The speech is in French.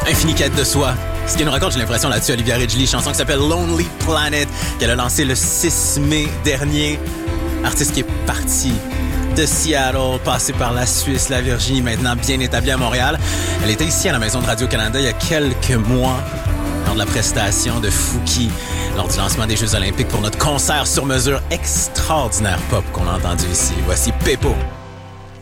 Infinie quête de soi. Ce qui nous raconte, j'ai l'impression, là-dessus, Olivia Ridgely, chanson qui s'appelle Lonely Planet, qu'elle a lancée le 6 mai dernier. Artiste qui est parti de Seattle, passé par la Suisse, la Virginie, maintenant bien établie à Montréal. Elle était ici à la Maison de Radio-Canada il y a quelques mois, lors de la prestation de Fouki, lors du lancement des Jeux olympiques pour notre concert sur mesure extraordinaire pop qu'on a entendu ici. Voici Pepo.